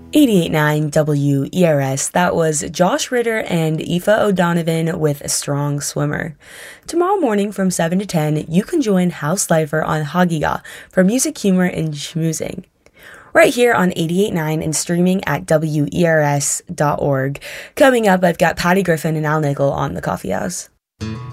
88.9 WERS. That was Josh Ritter and Aoife O'Donovan with A Strong Swimmer. Tomorrow morning from 7 to 10, you can join House Lifer on Hagiga for music, humor, and schmoozing. Right here on 88.9 and streaming at WERS.org. Coming up, I've got Patty Griffin and Al Nickel on The Coffee House.